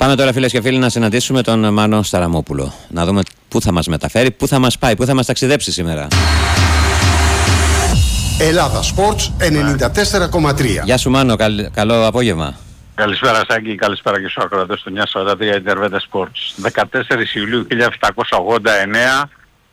Πάμε τώρα, φίλες και φίλοι, να συναντήσουμε τον Μάνο Σταραμόπουλο. Να δούμε πού θα μας μεταφέρει, πού θα μας πάει, πού θα μας ταξιδέψει σήμερα. Ελλάδα Sports 94,3. Γεια σου Μάνο, καλό απόγευμα. Καλησπέρα Σάκη, καλησπέρα και στους ακροατές του 943 Ιντερβέντε Sports. 14 Ιουλίου 1789,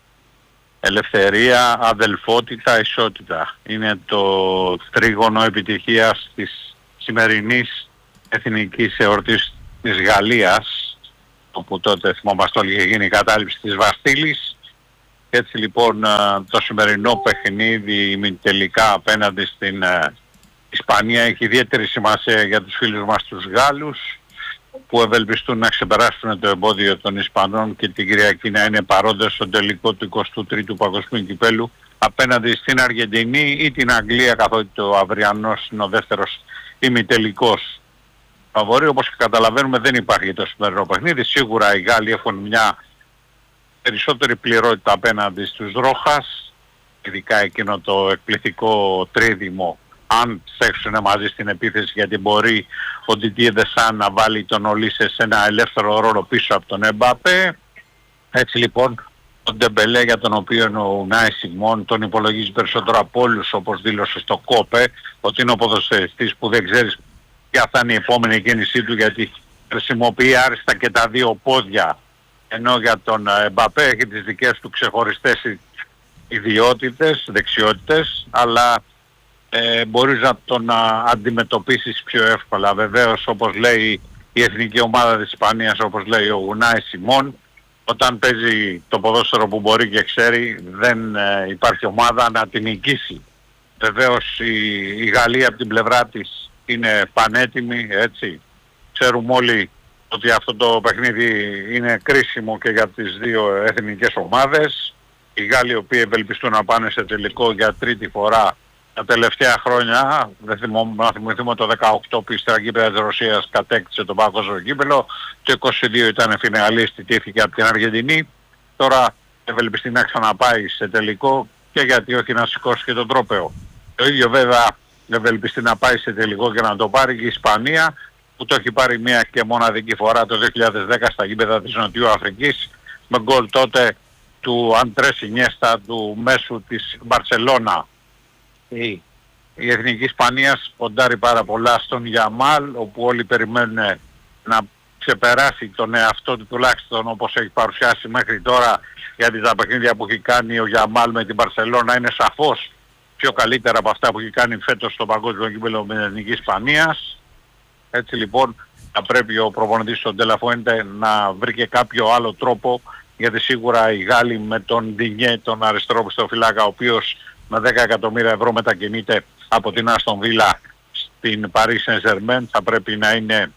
ελευθερία, αδελφότητα, ισότητα. Είναι το τρίγωνο επιτυχίας της σημερινής εθνικής εορτής της Γαλλίας, όπου τότε θυμόμαστε όλοι είχε γίνει η κατάληψη της Βαστίλης. Έτσι λοιπόν το σημερινό παιχνίδι ημιτελικά απέναντι στην Ισπανία έχει ιδιαίτερη σημασία για τους φίλους μας τους Γάλλους, που ευελπιστούν να ξεπεράσουν το εμπόδιο των Ισπανών και την Κυριακή να είναι παρόντες στο τελικό του 23ου Παγκοσμίου Κυπέλλου απέναντι στην Αργεντινή ή την Αγγλία, καθότι το αυριανός είναι ο δεύτερος ημιτελικός. Φαβορί, όπως και καταλαβαίνουμε, δεν υπάρχει το σημερινό παιχνίδι. Σίγουρα οι Γάλλοι έχουν μια περισσότερη πληρότητα απέναντι στους Ρόχας, ειδικά εκείνο το εκπληκτικό τρίδημο, αν στέξουν μαζί στην επίθεση, γιατί μπορεί ο Didier Deschamps να βάλει τον Ολίσε σε ένα ελεύθερο ρόλο πίσω από τον Εμπαπέ. Έτσι λοιπόν ο Ντεμπελέ, για τον οποίο ο Ουνάι Σιμών τον υπολογίζει περισσότερο από όλους, όπως δήλωσε στο ΚΟΠΕ, ότι είναι ο ποδοσφαιριστής που δεν ξέρεις ποια θα είναι η επόμενη κίνησή του, γιατί χρησιμοποιεί άριστα και τα δύο πόδια, ενώ για τον Εμπαπέ έχει τις δικές του ξεχωριστές ιδιότητες, δεξιότητες, αλλά μπορείς να τον αντιμετωπίσεις πιο εύκολα. Βεβαίως, όπως λέει η εθνική ομάδα της Ισπανίας, όπως λέει ο Ουνάι Σιμών, όταν παίζει το ποδόσφαιρο που μπορεί και ξέρει, δεν υπάρχει ομάδα να την νικήσει. Βεβαίως η Γαλλία από την πλευρά της είναι πανέτοιμη, έτσι. Ξέρουμε όλοι ότι αυτό το παιχνίδι είναι κρίσιμο και για τις δύο εθνικές ομάδες. Οι Γάλλοι, οι οποίοι ευελπιστούν να πάνε σε τελικό για τρίτη φορά τα τελευταία χρόνια, να θυμηθούμε το 18 που η στραγγίπεδα της Ρωσίας κατέκτησε το παγκόσμιο κύπελλο, το 22 ήταν φιναλίστη, τύχηκε από την Αργεντινή, τώρα ευελπιστεί να ξαναπάει σε τελικό και γιατί όχι να σηκώσει και τον τρόπαιο. Το ίδιο βέβαια ευελπιστεί να πάει σε τελικό και να το πάρει και η Ισπανία, που το έχει πάρει μία και μοναδική φορά το 2010 στα γήπεδα της Νοτιού Αφρικής, με γκολ τότε του Αντρές Ινιέστα, του μέσου της Μπαρσελώνα. Η εθνική Ισπανίας ποντάρει πάρα πολλά στον Γιαμάλ, όπου όλοι περιμένουν να ξεπεράσει τον εαυτό του, τουλάχιστον όπως έχει παρουσιάσει μέχρι τώρα, γιατί τα παιχνίδια που έχει κάνει ο Γιαμάλ με την Μπαρσελώνα είναι σαφώς πιο καλύτερα από αυτά που έχει κάνει φέτος στο παγκόσμιο κύπελλο με την εθνική Ισπανίας. Έτσι λοιπόν θα πρέπει ο προπονητής του Ντέλα Φουέντε να βρει και κάποιο άλλο τρόπο, γιατί σίγουρα οι Γάλλοι με τον Ντινιέ, τον αριστερό πιστοφυλάκα, ο οποίος με 10 εκατομμύρια ευρώ μετακινείται από την Άστον Βίλα στην Paris Saint-Germain, θα πρέπει να είναι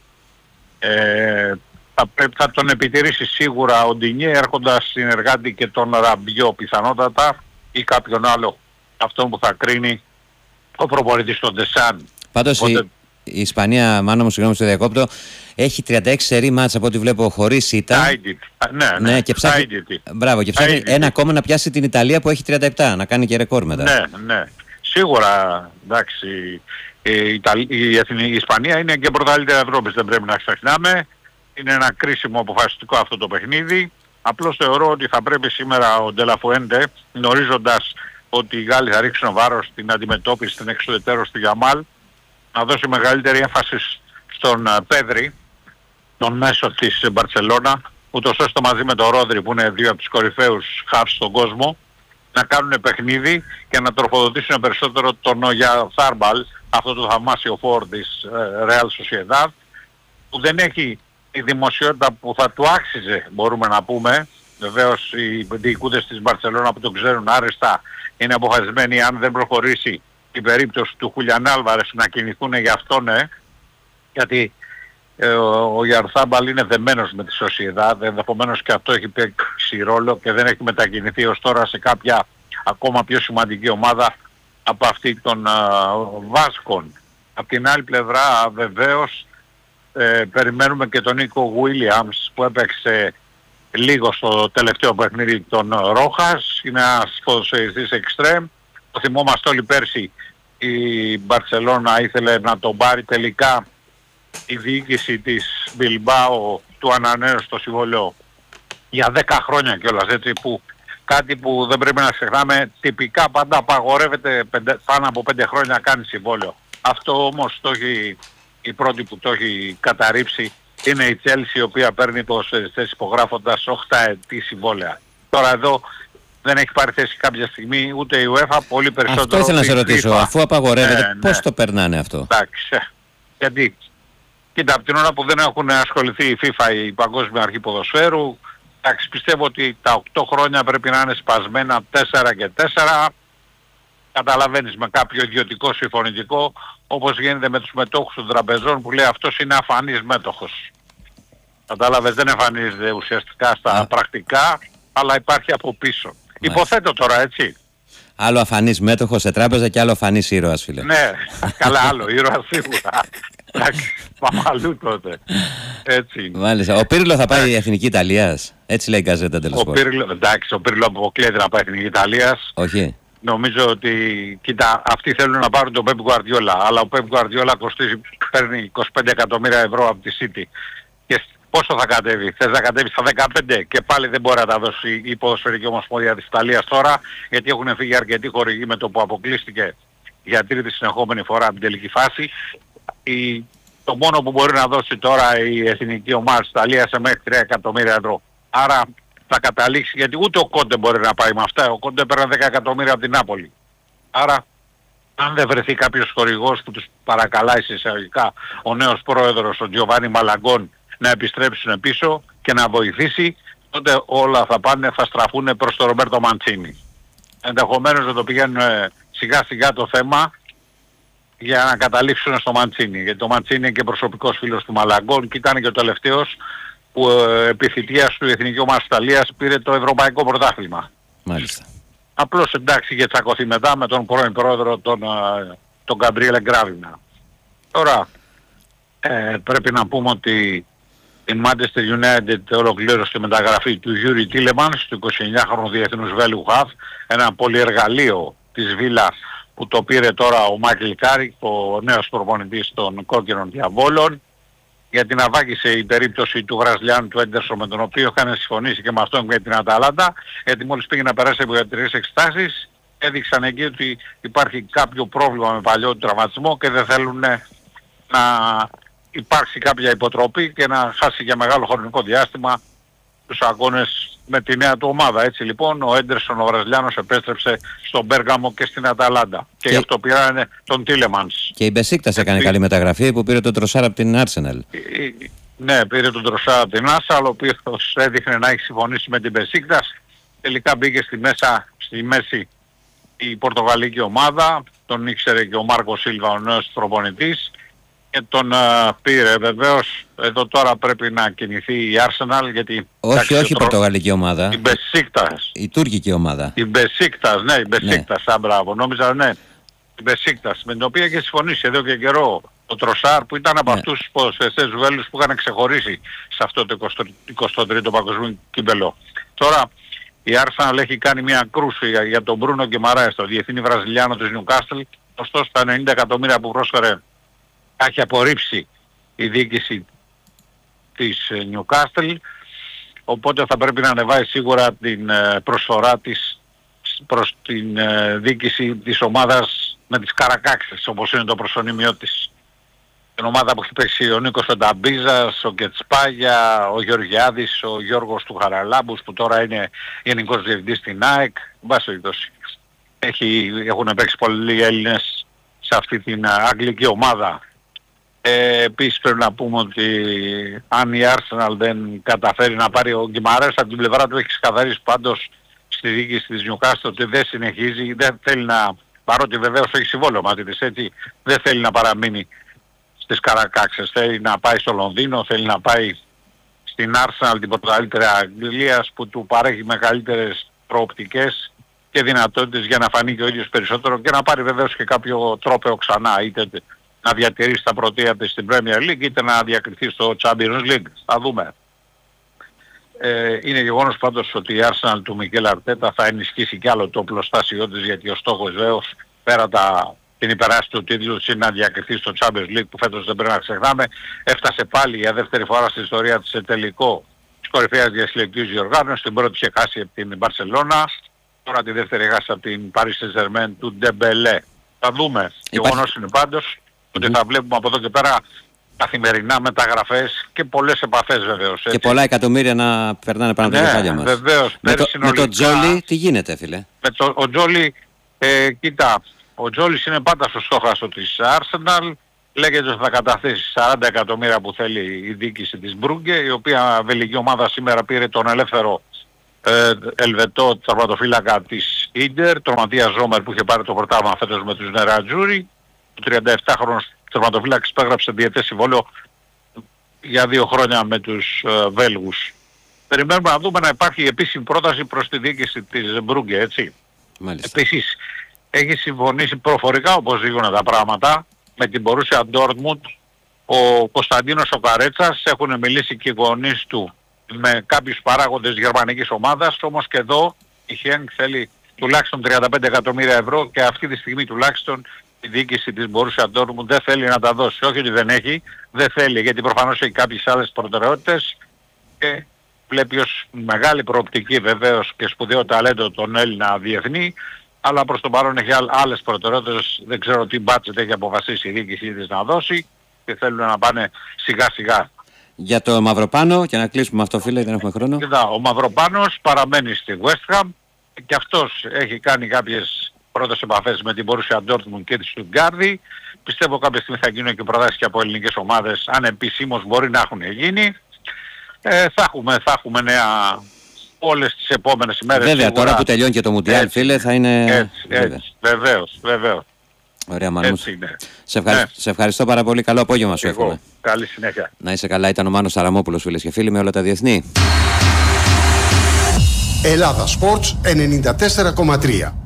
θα τον επιτηρήσει σίγουρα ο Ντινιέ, έρχοντας συνεργάτη και τον Ραμπιό πιθανότατα ή κάποιον άλλο, αυτόν που θα κρίνει ο προπονητής των Ντεσάν. Πάντως η Ισπανία, Μάνο μου, συγγνώμη στο διακόπτω, έχει 36 σερί μάτς από ό,τι βλέπω χωρίς ήττα. Ναι, και ψάχνει, μπράβο, και ψάχνει ένα ακόμα να πιάσει την Ιταλία που έχει 37, να κάνει και ρεκόρ μετά. Ναι. Σίγουρα, εντάξει, η Ισπανία είναι και πρωταθλήτρια Ευρώπης, δεν πρέπει να ξεχνάμε. Είναι ένα κρίσιμο αποφασιστικό αυτό το παιχνίδι. Απλώς θεωρώ ότι θα πρέπει σήμερα ο Ντέλα Φουέντε, γνωρίζοντας ότι οι Γάλλοι θα ρίξουν βάρος στην αντιμετώπιση, στην εξουδετερώση του Γιαμάλ, να δώσει μεγαλύτερη έμφαση στον Πέδρη, τον μέσο της Μπαρσελώνα, ούτως ώστε μαζί με τον Ρόδρι, που είναι δύο από τους κορυφαίους χαφ στον κόσμο, να κάνουν παιχνίδι και να τροφοδοτήσουν περισσότερο τον Οyarzabal, αυτό το θαυμάσιο φόρ της Real Sociedad, που δεν έχει η δημοσιότητα που θα του άξιζε, μπορούμε να πούμε. Βεβαίως οι διοικούντες της Μπαρσελώνα που τον ξέρουν άρεστα είναι αποφασισμένοι, αν δεν προχωρήσει την περίπτωση του Χουλιαν Άλβαρες, να κινηθούν για αυτόν, γιατί ο Οyarzabal είναι δεμένος με τη Sociedad, ενδεχομένως και αυτό έχει παίξει ρόλο και δεν έχει μετακινηθεί ως τώρα σε κάποια ακόμα πιο σημαντική ομάδα από αυτή των Βάσκων. Απ' την άλλη πλευρά βεβαίως περιμένουμε και τον Νίκο Γουίλιαμς, που έπαιξε λίγο στο τελευταίο παιχνίδι των Ρόχας, είναι ένας ποδοσφαιριστής εξτρέμ. Το θυμόμαστε όλοι πέρσι, η Μπαρσελώνα ήθελε να τον πάρει, τελικά η διοίκηση της Μπιλμπάο του ανανέωσε το συμβόλαιο για 10 χρόνια κιόλας, έτσι, που κάτι που δεν πρέπει να ξεχνάμε, τυπικά πάντα απαγορεύεται πάνω από 5 χρόνια να κάνει συμβόλαιο. Αυτό όμως η πρώτη που το έχει καταρρύψει είναι η Chelsea, η οποία παίρνει ποδοσφαιριστές υπογράφοντας 8 ετή συμβόλαια. Τώρα εδώ δεν έχει πάρει θέση κάποια στιγμή ούτε η UEFA, πολύ περισσότερο. Αυτό ήθελα να σε ρωτήσω, FIFA. αφού απαγορεύεται, πώς ναι. το περνάνε αυτό? Εντάξει, γιατί κοίτα, από την ώρα που δεν έχουν ασχοληθεί η FIFA, η Παγκόσμια Αρχή Ποδοσφαίρου, εντάξει, πιστεύω ότι τα 8 χρόνια πρέπει να είναι σπασμένα 4 και 4. Καταλαβαίνεις, με κάποιο ιδιωτικό συμφωνητικό, όπως γίνεται με τους μετόχους των τραπεζών που λέει αυτός είναι αφανής μέτοχος. Κατάλαβες, δεν εμφανίζεται ουσιαστικά στα πρακτικά, αλλά υπάρχει από πίσω. Υποθέτω τώρα, έτσι. Άλλο αφανής μέτοχος σε τράπεζα και άλλο αφανής ήρωας, φίλε. Ναι, καλά, άλλο ήρωας σίγουρα. Εντάξει, πάμε αλλού τότε. Έτσι είναι. Μάλιστα. Ο Πύρλο θα πάει η Εθνική Ιταλίας. Έτσι λέει η Γκαζέτα dello Sport. Εντάξει, ο Πύρλο αποκλείεται να πάει η Εθνική Ιταλίας. Όχι. Νομίζω ότι, κοίτα, αυτοί θέλουν να πάρουν τον Pep Guardiola, αλλά ο Pep Guardiola παίρνει 25 εκατομμύρια ευρώ από τη City. Και πόσο θα κατέβει? Θες να κατέβει στα 15 και πάλι δεν μπορεί να τα δώσει η ποδοσφαιρική ομοσπονδία της Ιταλίας τώρα, γιατί έχουν φύγει αρκετοί χορηγοί με το που αποκλείστηκε για τρίτη συνεχόμενη φορά από την τελική φάση. Το μόνο που μπορεί να δώσει τώρα η εθνική ομάδα της Ιταλίας σε μέχρι 3 εκατομμύρια ευρώ. Άρα θα καταλήξει, γιατί ούτε ο Κόντε μπορεί να πάει με αυτά. Ο Κόντε παίρνει 10 εκατομμύρια από την Νάπολη. Άρα, αν δεν βρεθεί κάποιος χορηγός που τους παρακαλάει εισαγωγικά ο νέος πρόεδρος, ο Τζιοβάνι Μαλαγκόν, να επιστρέψουν πίσω και να βοηθήσει, τότε όλα θα στραφούν προς τον Ρομπέρτο Μαντσίνι. Ενδεχομένως να το πηγαίνουν σιγά σιγά το θέμα για να καταλήξουν στο Μαντσίνι. Γιατί το Μαντσίνι είναι και προσωπικός φίλος του Μαλαγκόν και ήταν και ο τελευταίος που επί θητείας του η Εθνική Ομάδα της Ιταλίας πήρε το Ευρωπαϊκό Πρωτάθλημα. Μάλιστα. Απλώς εντάξει, είχε τσακωθεί μετά με τον πρώην πρόεδρο τον Γκαμπριέλε Γκράβινα. Τώρα πρέπει να πούμε ότι η Manchester United ολοκλήρωσε τη μεταγραφή του Γιούρι Τίλεμανς, του 29χρονου διεθνούς Βέλγου χαφ, ένα πολυεργαλείο της Βίλα που το πήρε τώρα ο Μάικλ Κάρικ, ο νέος προπονητής των Κόκκινων Διαβόλων, γιατί να βάγισε η περίπτωση του Βραζιλιάνου του Έντερσον, με τον οποίο είχαν συμφωνήσει και με αυτόν και την Αταλάντα, γιατί μόλις πήγε να περάσει από ιατρικές εξετάσεις, έδειξαν εκεί ότι υπάρχει κάποιο πρόβλημα με παλιό τραυματισμό και δεν θέλουν να υπάρξει κάποια υποτροπή και να χάσει για μεγάλο χρονικό διάστημα τους αγώνες με τη νέα του ομάδα. Έτσι λοιπόν ο Έντερσον ο Βραζιλιάνος επέστρεψε στον Μπέργαμο και στην Αταλάντα και γι' αυτό πήρανε τον Τίλεμανς. Και η Μπεσίκτας έκανε καλή μεταγραφή που πήρε τον Τροσάρα από την Arsenal. Ναι, πήρε τον Τροσάρα από την Arsenal, ο οποίος έδειχνε να έχει συμφωνήσει με την Μπεσίκτας. Τελικά μπήκε στη μέση η πορτογαλική ομάδα, τον ήξερε και ο Μάρκο Σίλβα, ο νέος προπονητής, και τον πήρε βεβαίως. Εδώ τώρα πρέπει να κινηθεί η Arsenal, γιατί... Όχι η πορτογαλική ομάδα. Η Μπεσίκτας. Η τουρκική ομάδα. Η Μπεσίκτας, ναι, η Μπεσίκτας, μπράβο. Νόμιζα, ναι. Η Μπεσίκτας, με την οποία είχε συμφωνήσει εδώ και καιρό ο Τροσάρ, που ήταν από αυτούς τους ποδοσφαιριστές Βέλγους που είχαν ξεχωρίσει σε αυτό το 23ο παγκοσμίο κύπελλο. Τώρα η Arsenal έχει κάνει μια κρούση για τον Μπρούνο Γκιμαράες, το διεθνή Βραζιλιάνο της Newcastle, ωστόσο τα 90 εκατομμύρια που πρόσφερε έχει απορρίψει η διοίκηση της Newcastle, οπότε θα πρέπει να ανεβάει σίγουρα την προσφορά της προς την διοίκηση της ομάδας με τις Καρακάξες, όπως είναι το προσωνύμιο της. Την ομάδα που έχει παίξει ο Νίκος Φενταμπίζας, ο Κετσπάγια, ο Γεωργιάδης, ο Γιώργος του Χαραλάμπους που τώρα είναι γενικός διευθυντής στην ΑΕΚ. Βάσει περιπτώσει. Έχουν παίξει πολλοί Έλληνες σε αυτή την αγγλική ομάδα. Επίσης πρέπει να πούμε ότι αν η Arsenal δεν καταφέρει να πάρει ο Γκιμαρές, από την πλευρά του έχει ξεκαθαρίσει πάντως στη διοίκηση της Newcastle ότι δεν συνεχίζει, δεν θέλει να, παρότι βεβαίως έχει συμβόλαιο μαζί της, έτσι, δεν θέλει να παραμείνει στις Καρακάξες, θέλει να πάει στο Λονδίνο, θέλει να πάει στην Arsenal, την πρωταγαλύτερη Αγγλίας, που του παρέχει μεγαλύτερες προοπτικές και δυνατότητες για να φανεί και ο ίδιος περισσότερο και να πάρει βεβαίως και κάποιο τρόπαιο ξανά, είτε να διατηρήσει τα πρωτεία της στην Premier League είτε να διακριθεί στο Champions League. Θα δούμε. Είναι γεγονός πάντως ότι η Arsenal του Μικέλ Αρτέτα θα ενισχύσει κι άλλο το οπλοστάσιό της, γιατί ο στόχος βεβαίως πέρα την υπεράσπιση του τίτλου ή να διακριθεί στο Champions League που φέτος δεν πρέπει να ξεχνάμε. Έφτασε πάλι για δεύτερη φορά στην ιστορία της σε τελικό της κορυφαίας διασυλλεκτικής διοργάνωσης. Την πρώτη είχε χάσει από την Μπαρσελόνα, τώρα τη δεύτερη χάσει από την Paris Saint-Germain του Ντεμπελέ. Θα δούμε. Γεγονός είναι πάντως ότι θα βλέπουμε από εδώ και πέρα καθημερινά μεταγραφές και πολλές επαφές βεβαίως. Και πολλά εκατομμύρια να περνάνε πάνω από τα κεφάλια μας. Βεβαίως. Με το Τζόλι τι γίνεται, φίλε? Ο Τζόλι, κοίτα, ο Τζόλις είναι πάντα στο στόχαστρο της Arsenal. Λέγεται ότι θα καταθέσει 40 εκατομμύρια που θέλει η διοίκηση της Μπρούγκε, η οποία βελγική ομάδα σήμερα πήρε τον ελεύθερο Ελβετό τερματοφύλακα της Ίντερ, τον Ματίας Ζόμερ, που είχε πάρει το πρωτάθλημα φέτος με τους Νερατζούρι. Ο 37χρονος τερματοφύλακας υπέγραψε διετές συμβόλαιο για 2 χρόνια με τους Βέλγους. Περιμένουμε να δούμε να υπάρχει επίσημη πρόταση προς τη διοίκηση της Μπρούγκε, έτσι. Μάλιστα. Επίσης έχει συμφωνήσει προφορικά, όπως δείχνουν τα πράγματα, με την Borussia Dortmund ο Κωνσταντίνος ο Καρέτσας. Έχουν μιλήσει και οι γονείς του με κάποιους παράγοντες γερμανικής ομάδας, όμως και εδώ η Χένκ θέλει τουλάχιστον 35 εκατομμύρια ευρώ και αυτή τη στιγμή τουλάχιστον η διοίκηση της Borussia Dortmund δεν θέλει να τα δώσει. Όχι ότι δεν έχει, δεν θέλει, γιατί προφανώς έχει κάποιες άλλες προτεραιότητες και βλέπει ως μεγάλη προοπτική βεβαίως και σπουδαίο ταλέντο τον Έλληνα διεθνή, αλλά προς τον παρόν έχει άλλες προτεραιότητες. Δεν ξέρω τι budget έχει αποφασίσει η διοίκησή της να δώσει και θέλουν να πάνε σιγά σιγά. Για το Μαυροπάνο, και να κλείσουμε με αυτό, φίλε, δεν έχουμε χρόνο. Κοίτα, ο Μαυροπάνος παραμένει στη West Ham και αυτός έχει κάνει κάποιες πρώτες επαφές με την Borussia Dortmund και τη Στουτγκάρδη. Πιστεύω κάποια στιγμή θα γίνουν και προτάσεις και από ελληνικές ομάδες, αν επισήμως μπορεί να έχουν γίνει. Θα έχουμε νέα όλες τις επόμενες ημέρες. Βέβαια, σίγουρα. τώρα που τελειώνει και το Μουντιάλ, φίλε, θα είναι... Έτσι, βεβαίως. Ωραία, Μάνος. Είναι. Σε ευχαριστώ πάρα πολύ. Καλό απόγευμα σου εύχομαι. Καλή συνέχεια. Να είσαι καλά. Ήταν ο Μάνος Σαραμόπουλος, φίλες και φίλοι, με όλα τα διεθνή. Ελλάδα Sports 94,3.